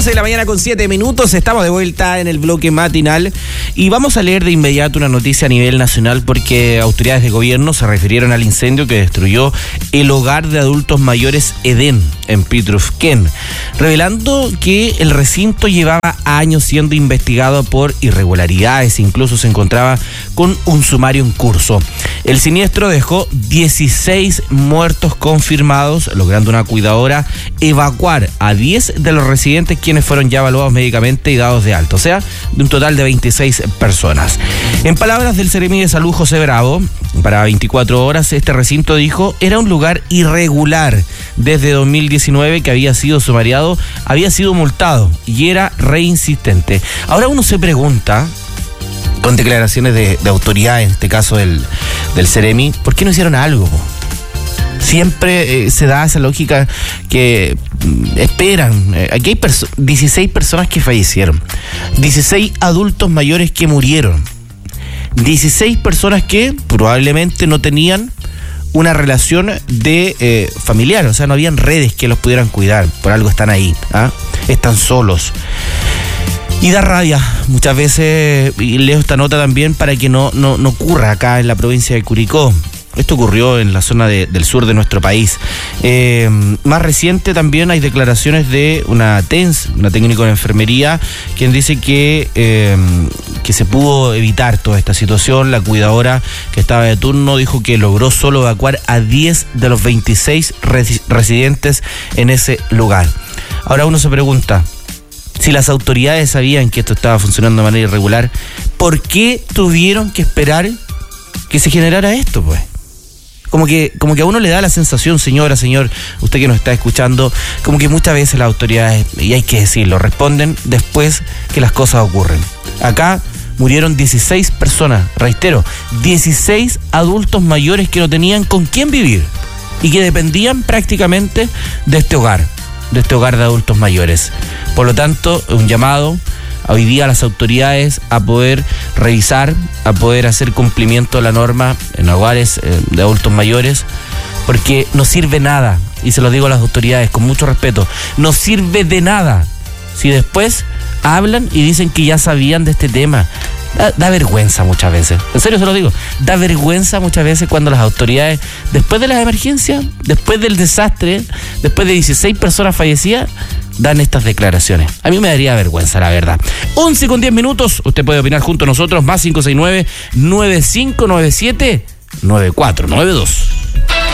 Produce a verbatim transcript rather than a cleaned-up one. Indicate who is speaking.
Speaker 1: once de la mañana con siete minutos, estamos de vuelta en el bloque matinal y vamos a leer de inmediato una noticia a nivel nacional porque autoridades de gobierno se refirieron al incendio que destruyó el hogar de adultos mayores Edén en Pitrufquén, revelando que el recinto llevaba años siendo investigado por irregularidades, incluso se encontraba con un sumario en curso. El siniestro dejó dieciséis muertos confirmados, logrando una cuidadora evacuar a diez de los residentes, quienes fueron ya evaluados médicamente y dados de alta, o sea, de un total de veintiséis personas. En palabras del Seremi de Salud, José Bravo, para veinticuatro horas, este recinto, dijo, era un lugar irregular. Desde dos mil diecinueve que había sido sumariado, había sido multado y era reinsistente. Ahora uno se pregunta, con declaraciones de, de autoridad, en este caso del, del Seremi, ¿por qué no hicieron algo? Siempre eh, se da esa lógica que mm, esperan. Eh, aquí hay perso- dieciséis personas que fallecieron, dieciséis adultos mayores que murieron, dieciséis personas que probablemente no tenían una relación de eh, familiar, o sea, no habían redes que los pudieran cuidar, por algo están ahí, ¿ah? Están solos. Y da rabia muchas veces, y leo esta nota también para que no, no, no ocurra acá en la provincia de Curicó. Esto ocurrió en la zona de, del sur de nuestro país. Eh, más reciente también hay declaraciones de una T E N S, una técnico de enfermería, quien dice que, eh, que se pudo evitar toda esta situación. La cuidadora que estaba de turno dijo que logró solo evacuar a diez de los veintiséis res- residentes en ese lugar. Ahora uno se pregunta, si las autoridades sabían que esto estaba funcionando de manera irregular, ¿por qué tuvieron que esperar que se generara esto, pues? Como que, como que a uno le da la sensación, señora, señor, usted que nos está escuchando, como que muchas veces las autoridades, y hay que decirlo, responden después que las cosas ocurren. Acá murieron dieciséis personas, reitero, dieciséis adultos mayores que no tenían con quién vivir y que dependían prácticamente de este hogar, de este hogar de adultos mayores. Por lo tanto, un llamado hoy día a las autoridades a poder revisar, a poder hacer cumplimiento de la norma en hogares eh, de adultos mayores, porque no sirve nada, y se lo digo a las autoridades con mucho respeto, no sirve de nada si después hablan y dicen que ya sabían de este tema. Da, da vergüenza muchas veces, en serio se lo digo, da vergüenza muchas veces cuando las autoridades, después de las emergencias, después del desastre, después de dieciséis personas fallecidas, dan estas declaraciones. A mí me daría vergüenza, la verdad. once con diez minutos, usted puede opinar junto a nosotros, más cinco seis nueve, nueve cinco nueve siete, nueve cuatro nueve dos.